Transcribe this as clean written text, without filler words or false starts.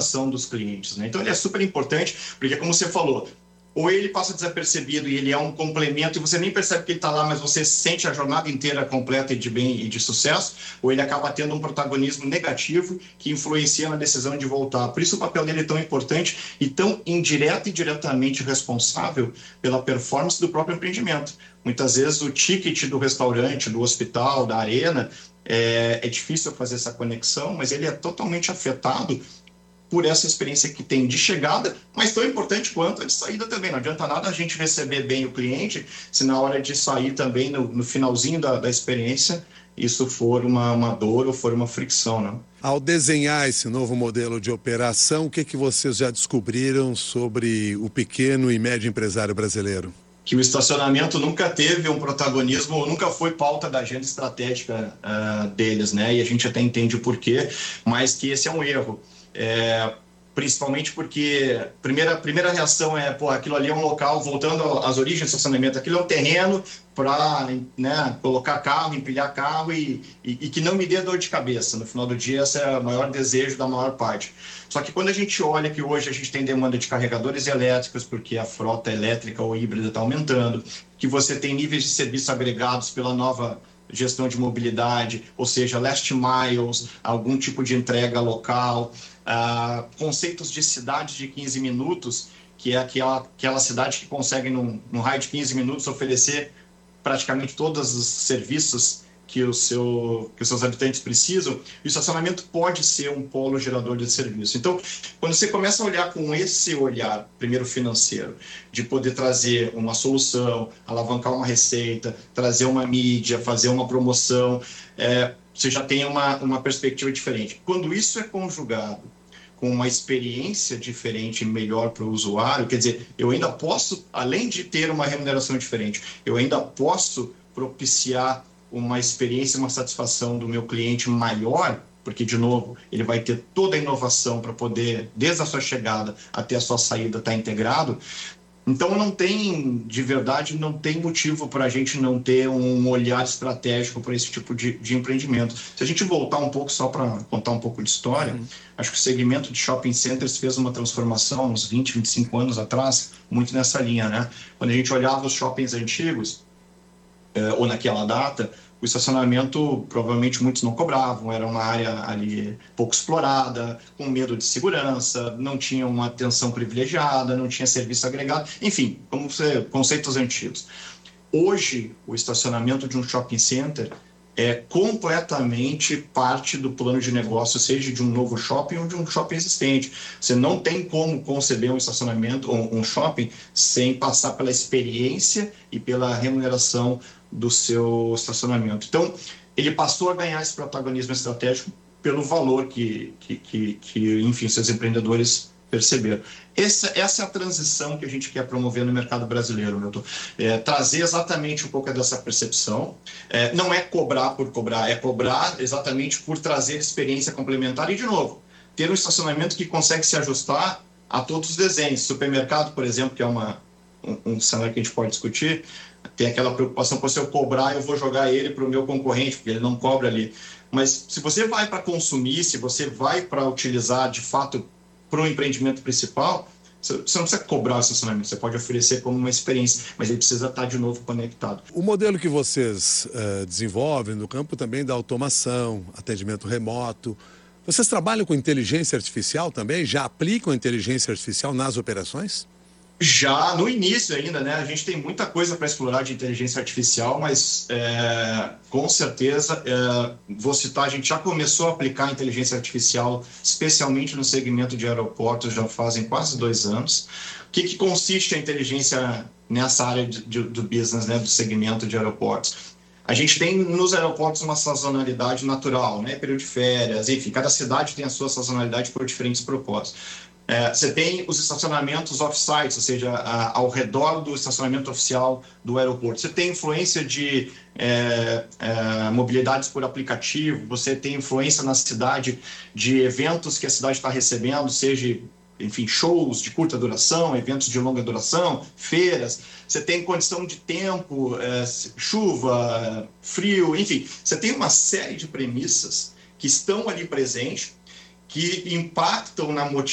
fidelização dos clientes, né? Então, ele é super importante, porque, como você falou, ou ele passa desapercebido e ele é um complemento e você nem percebe que ele está lá, mas você sente a jornada inteira completa e de bem e de sucesso, ou ele acaba tendo um protagonismo negativo que influencia na decisão de voltar. Por isso o papel dele é tão importante e tão indireto e diretamente responsável pela performance do próprio empreendimento. Muitas vezes o ticket do restaurante, do hospital, da arena, é difícil fazer essa conexão, mas ele é totalmente afetado por essa experiência que tem de chegada, mas tão importante quanto a de saída também. Não adianta nada a gente receber bem o cliente, se na hora de sair também, no finalzinho da experiência, isso for uma dor ou for uma fricção, né? Ao desenhar esse novo modelo de operação, o que vocês já descobriram sobre o pequeno e médio empresário brasileiro? Que o estacionamento nunca teve um protagonismo, nunca foi pauta da agenda estratégica deles, né? E a gente até entende o porquê, mas que esse é um erro. Principalmente porque a primeira reação é, aquilo ali é um local, voltando às origens do estacionamento, aquilo é um terreno para, né, colocar carro, empilhar carro e que não me dê dor de cabeça. No final do dia, esse é o maior desejo da maior parte. Só que quando a gente olha que hoje a gente tem demanda de carregadores elétricos, porque a frota elétrica ou híbrida está aumentando, que você tem níveis de serviço agregados pela nova gestão de mobilidade, ou seja, last miles, algum tipo de entrega local, conceitos de cidade de 15 minutos, que é aquela cidade que consegue, num raio de 15 minutos, oferecer praticamente todos os serviços que os seus habitantes precisam. O estacionamento pode ser um polo gerador de serviço. Então, quando você começa a olhar com esse olhar, primeiro financeiro, de poder trazer uma solução, alavancar uma receita, trazer uma mídia, fazer uma promoção, você já tem uma perspectiva diferente. Quando isso é conjugado com uma experiência diferente e melhor para o usuário, quer dizer, eu ainda posso, além de ter uma remuneração diferente, eu ainda posso propiciar uma experiência, uma satisfação do meu cliente maior, porque, de novo, ele vai ter toda a inovação para poder, desde a sua chegada até a sua saída, estar integrado. Então, de verdade, não tem motivo para a gente não ter um olhar estratégico para esse tipo de empreendimento. Se a gente voltar um pouco, só para contar um pouco de história, acho que o segmento de shopping centers fez uma transformação uns 20, 25 anos atrás, muito nessa linha, né? Quando a gente olhava os shoppings antigos, ou naquela data, o estacionamento, provavelmente muitos não cobravam, era uma área ali pouco explorada, com medo de segurança, não tinha uma atenção privilegiada, não tinha serviço agregado, enfim, conceitos antigos. Hoje, o estacionamento de um shopping center é completamente parte do plano de negócio, seja de um novo shopping ou de um shopping existente. Você não tem como conceber um estacionamento ou um shopping sem passar pela experiência e pela remuneração do seu estacionamento. Então, ele passou a ganhar esse protagonismo estratégico pelo valor que enfim, seus empreendedores perceberam. Essa é a transição que a gente quer promover no mercado brasileiro, Milton. Trazer exatamente um pouco dessa percepção. Não é cobrar por cobrar, é cobrar exatamente por trazer experiência complementar e, de novo, ter um estacionamento que consegue se ajustar a todos os desenhos. Supermercado, por exemplo, que é um cenário que a gente pode discutir, tem aquela preocupação, se eu cobrar, eu vou jogar ele para o meu concorrente, porque ele não cobra ali. Mas se você vai para consumir, se você vai para utilizar, de fato, para o empreendimento principal, você não precisa cobrar o estacionamento, você pode oferecer como uma experiência, mas ele precisa estar de novo conectado. O modelo que vocês desenvolvem no campo também da automação, atendimento remoto, vocês trabalham com inteligência artificial também? Já aplicam a inteligência artificial nas operações? Já no início ainda, né? A gente tem muita coisa para explorar de inteligência artificial, mas com certeza, vou citar, a gente já começou a aplicar inteligência artificial, especialmente no segmento de aeroportos, já fazem quase 2 anos. O que consiste a inteligência nessa área do business, né? Do segmento de aeroportos? A gente tem nos aeroportos uma sazonalidade natural, né? Período de férias, enfim, cada cidade tem a sua sazonalidade por diferentes propósitos. Você tem os estacionamentos off-site, ou seja, ao redor do estacionamento oficial do aeroporto. Você tem influência de mobilidades por aplicativo, você tem influência na cidade de eventos que a cidade está recebendo, seja, enfim, shows de curta duração, eventos de longa duração, feiras. Você tem condição de tempo, chuva, frio, enfim. Você tem uma série de premissas que estão ali presentes, que impactam na motivação